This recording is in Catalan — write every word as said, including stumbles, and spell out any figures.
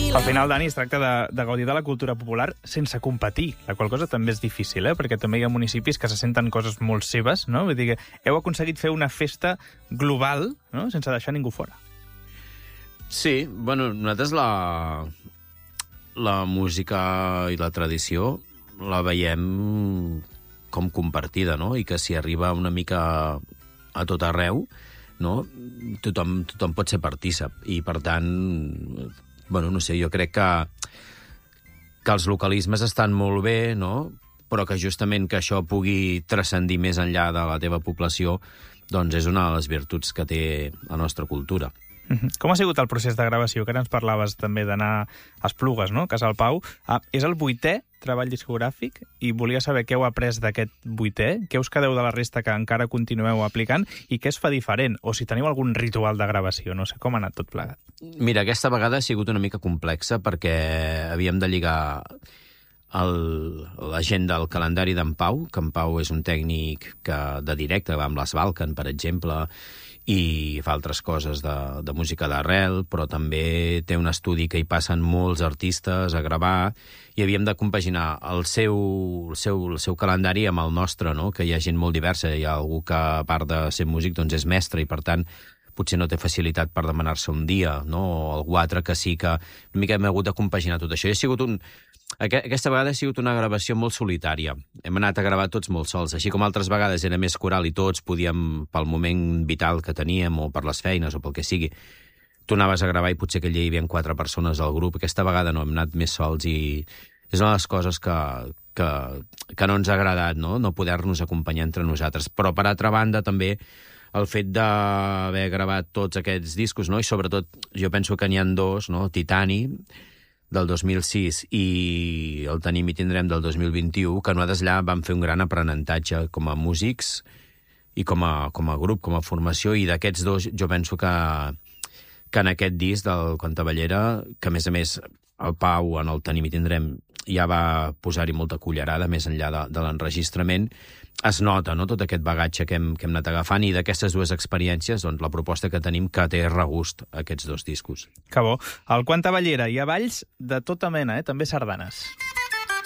Al final, Dani, es tracta de, de gaudir de la cultura popular sense competir, la qual cosa també és difícil, eh? Perquè també hi ha municipis que se senten coses molt seves, no? Vull dir que heu aconseguit fer una festa global, no? Sense deixar ningú fora. Sí, bueno, nosaltres la, la música i la tradició la veiem com compartida, no? I que si arriba una mica a tot arreu, no? Tothom, tothom pot ser partícip. I, per tant, bueno, no sé, jo crec que, que els localismes estan molt bé, no? Però que justament que això pugui transcendir més enllà de la teva població, doncs és una de les virtuts que té la nostra cultura. Com ha sigut el procés de gravació? Que ara ens parlaves també d'anar a Esplugues, no? Casal Pau. Ah, és el vuitè treball discogràfic i volia saber què heu après d'aquest vuitè, què us quedeu de la resta que encara continueu aplicant i què es fa diferent, o si teniu algun ritual de gravació. No sé com ha anat tot plegat. Mira, aquesta vegada ha sigut una mica complexa perquè havíem de lligar el, la gent del calendari d'en Pau, que en Pau és un tècnic que, de directe, va amb les Balkan, per exemple, i fa altres coses de, de música d'arrel, però també té un estudi que hi passen molts artistes a gravar, i havíem de compaginar el seu, el seu, el seu calendari amb el nostre, no? Que hi ha gent molt diversa, hi ha algú que, a part de ser músic, doncs és mestre, i per tant potser no té facilitat per demanar-se un dia, no? O algú altre que sí que una mica hem hagut de compaginar tot això. I ha sigut un... Aquesta vegada ha sigut una gravació molt solitària. Hem anat a gravar tots molt sols, així com altres vegades era més coral i tots podíem, pel moment vital que teníem, o per les feines, o pel que sigui, tu anaves a gravar i potser que allà hi havia quatre persones al grup. Aquesta vegada no, hem anat més sols i és una de les coses que, que, que no ens ha agradat, no? No poder-nos acompanyar entre nosaltres. Però, per altra banda, també el fet d'haver gravat tots aquests discos, no? I sobretot, jo penso que n'hi ha dos, no? Titani, del dos mil sis, i el Tenim i Tindrem del dos mil vint-i-u, que nosaltres allà vam fer un gran aprenentatge com a músics i com a, com a grup, com a formació, i d'aquests dos jo penso que, que en aquest disc del Cantavellera, que a més a més el Pau en el Tenim i Tindrem ja va posar-hi molta cullerada més enllà de, de l'enregistrament, es nota, no?, tot aquest bagatge que hem, que hem anat agafant, i d'aquestes dues experiències, doncs, la proposta que tenim que té regust aquests dos discos. Que bo. Al Cantavellera hi ha balls de tota mena, eh? També sardanes.